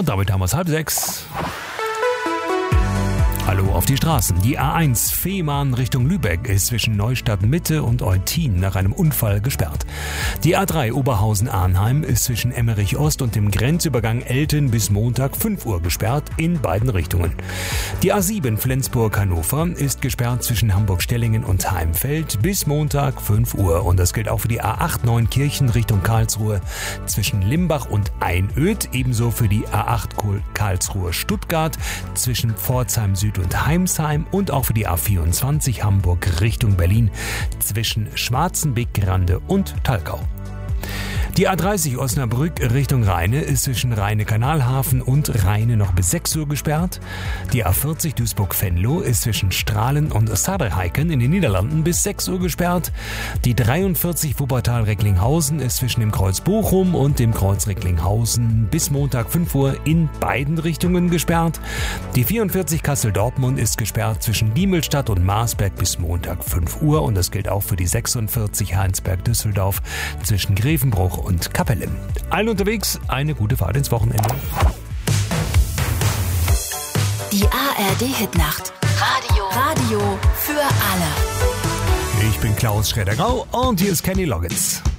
Und damit haben wir es 5:30. Hallo auf die Straßen. Die A1 Fehmarn Richtung Lübeck ist zwischen Neustadt Mitte und Eutin nach einem Unfall gesperrt. Die A3 Oberhausen-Arnheim ist zwischen Emmerich Ost und dem Grenzübergang Elten bis Montag 5 Uhr gesperrt in beiden Richtungen. Die A7 Flensburg-Hannover ist gesperrt zwischen Hamburg-Stellingen und Heimfeld bis Montag 5 Uhr. Und das gilt auch für die A8 Neunkirchen Richtung Karlsruhe zwischen Limbach und Einöd. Ebenso für die A8 Karlsruhe-Stuttgart zwischen Pforzheim Süd und Heimsheim und auch für die A24 Hamburg Richtung Berlin zwischen Schwarzenbeck-Grande und Talkau. Die A30 Osnabrück Richtung Rheine ist zwischen Rheine-Kanalhafen und Rheine noch bis 6 Uhr gesperrt. Die A40 Duisburg-Venlo ist zwischen Strahlen und Saarbrücken in den Niederlanden bis 6 Uhr gesperrt. Die 43 Wuppertal-Recklinghausen ist zwischen dem Kreuz Bochum und dem Kreuz Recklinghausen bis Montag 5 Uhr in beiden Richtungen gesperrt. Die 44 Kassel-Dortmund ist gesperrt zwischen Diemelstadt und Marsberg bis Montag 5 Uhr. Und das gilt auch für die 46 Heinsberg-Düsseldorf zwischen Grevenbruch und Kapelle. Allen unterwegs eine gute Fahrt ins Wochenende. Die ARD-Hitnacht. Radio für alle. Ich bin Klaus Schroeder-Grau und hier ist Kenny Loggins.